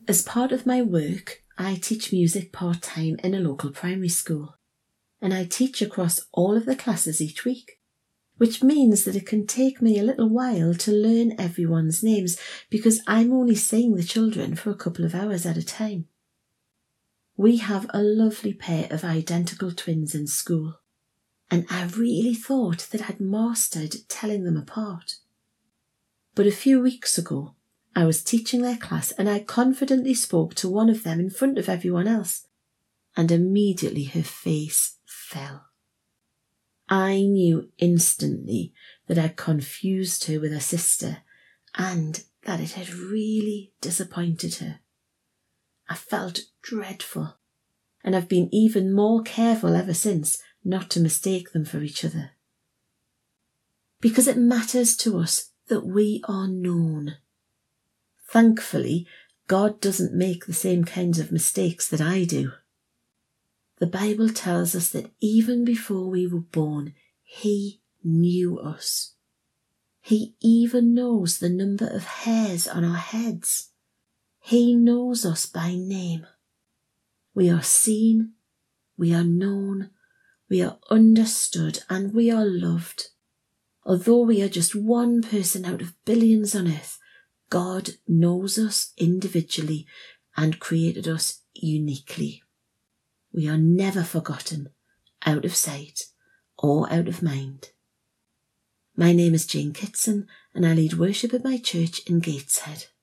As part of my work, I teach music part-time in a local primary school, and I teach across all of the classes each week, which means that it can take me a little while to learn everyone's names because I'm only seeing the children for a couple of hours at a time. We have a lovely pair of identical twins in school, and I really thought that I'd mastered telling them apart. But a few weeks ago, I was teaching their class and I confidently spoke to one of them in front of everyone else, and immediately her face fell. I knew instantly that I'd confused her with her sister and that it had really disappointed her. I felt dreadful, and I've been even more careful ever since not to mistake them for each other. Because it matters to us that we are known. Thankfully, God doesn't make the same kinds of mistakes that I do. The Bible tells us that even before we were born, He knew us. He even knows the number of hairs on our heads. He knows us by name. We are seen, we are known, we are understood, and we are loved. Although we are just one person out of billions on earth, God knows us individually and created us uniquely. We are never forgotten, out of sight, or out of mind. My name is Jane Kitson, and I lead worship at my church in Gateshead.